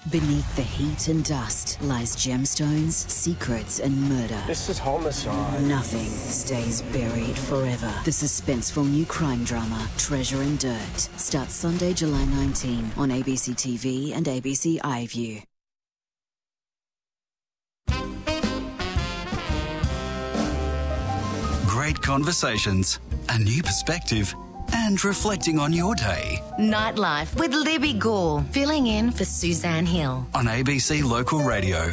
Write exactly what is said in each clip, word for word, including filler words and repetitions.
Beneath the heat and dust lies gemstones, secrets and murder. This is homicide. Nothing stays buried forever. The suspenseful new crime drama, Treasure and Dirt, starts Sunday, July nineteenth on A B C T V and A B C iView. Great conversations, a new perspective, and reflecting on your day. Nightlife with Libby Gore, filling in for Suzanne Hill. On A B C Local Radio.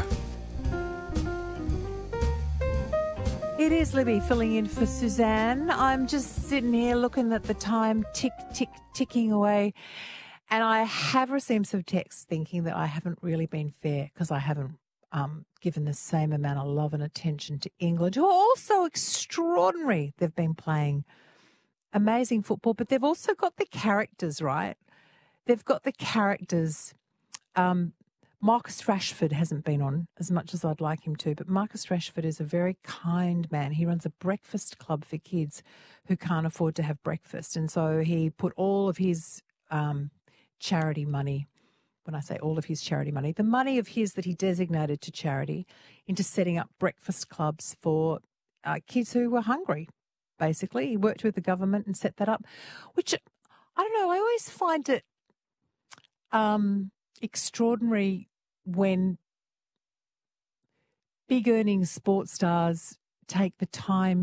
It is Libby filling in for Suzanne. I'm just sitting here looking at the time tick, tick, ticking away. And I have received some texts thinking that I haven't really been fair because I haven't um, given the same amount of love and attention to England, who are also extraordinary. They've been playing amazing football, but they've also got the characters, right? They've got the characters. Um, Marcus Rashford hasn't been on as much as I'd like him to, but Marcus Rashford is a very kind man. He runs a breakfast club for kids who can't afford to have breakfast. And so he put all of his um, charity money, when I say all of his charity money, the money of his that he designated to charity, into setting up breakfast clubs for uh, kids who were hungry, basically. He worked with the government and set that up, which, I don't know, I always find it um, extraordinary when big earning sports stars take the time